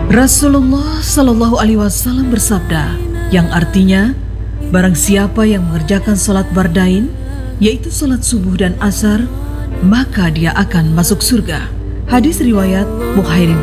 Rasulullah Shallallahu Alaihi Wasallam bersabda, yang artinya, barang siapa yang mengerjakan salat bardain, yaitu salat subuh dan asar, maka dia akan masuk surga. Hadis riwayat Bukhari